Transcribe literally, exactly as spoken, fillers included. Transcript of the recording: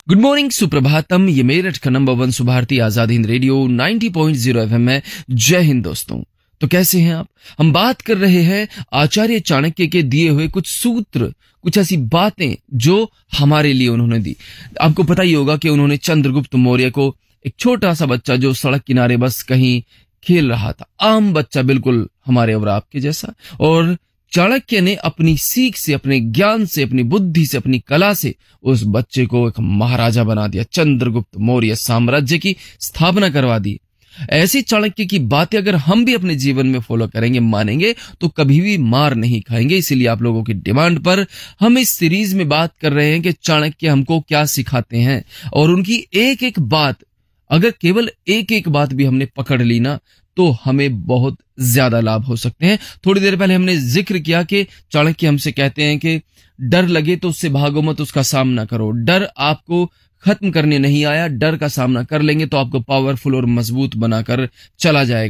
Good morning, Suprabhatam. ये मेरठ का number one Subharti Azad Hind radio नब्बे पॉइंट ज़ीरो एफएम है। जय हिंद दोस्तों। तो कैसे हैं आप? हम बात कर रहे हैं आचार्य चाणक्य के दिए हुए कुछ सूत्र, कुछ ऐसी बातें जो हमारे लिए उन्होंने दी। आपको पता ही होगा कि उन्होंने चंद्रगुप्त मौर्य को, एक छोटा सा बच्चा जो सड़क किनारे बस कहीं खेल रहा था, आम बच्चा बिल्कुल हमारे और आपके जैसा, और चाणक्य ने अपनी सीख से, अपने ज्ञान से, अपनी बुद्धि से, अपनी कला से उस बच्चे को एक महाराजा बना दिया। चंद्रगुप्त मौर्य साम्राज्य की स्थापना करवा दी। ऐसी चाणक्य की बातें अगर हम भी अपने जीवन में फॉलो करेंगे, मानेंगे, तो कभी भी मार नहीं खाएंगे। इसीलिए आप लोगों की डिमांड पर हम इस सीरीज में बात कर रहे हैं कि चाणक्य हमको क्या सिखाते हैं, और उनकी एक एक बात, अगर केवल एक एक बात भी हमने पकड़ ली ना, तो हमें बहुत ज्यादा लाभ हो सकते हैं। थोड़ी देर पहले हमने जिक्र किया कि चाणक्य हमसे कहते हैं कि डर लगे तो उससे भागो मत, उसका सामना करो। डर आपको खत्म करने नहीं आया, डर का सामना कर लेंगे तो आपको पावरफुल और मजबूत बनाकर चला जाएगा।